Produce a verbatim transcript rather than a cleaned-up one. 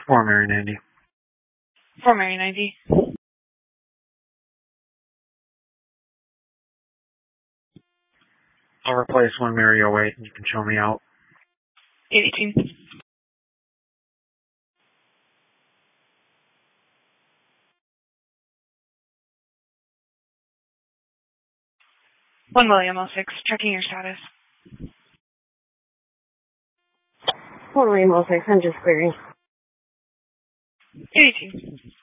For Mary ninety. For Mary ninety. I'll replace one Mary oh eight and you can show me out. eight eighteen. One William oh six, checking your status. One William oh six, I'm just clearing. eight eighteen.